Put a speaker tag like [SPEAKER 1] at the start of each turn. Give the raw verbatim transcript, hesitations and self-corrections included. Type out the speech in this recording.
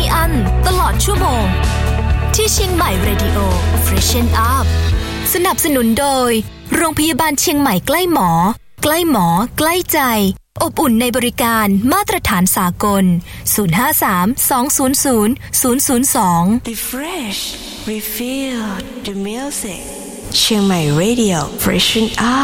[SPEAKER 1] อั้นตลอดชั่วโมงที่เชียงใหม่ Radio Freshen Up สนับสนุนโดยโรงพยาบาลเชียงใหม่ใกล้หมอใกล้หมอใกล้ใจอบอุ่นในบริการมาตรฐานสากลศูนย์ ห้า สาม สอง ศูนย์ ศูนย์ ศูนย์ ศูนย์ สอง
[SPEAKER 2] Refresh, refill the music. เชียงใหม่ Radio Freshen Up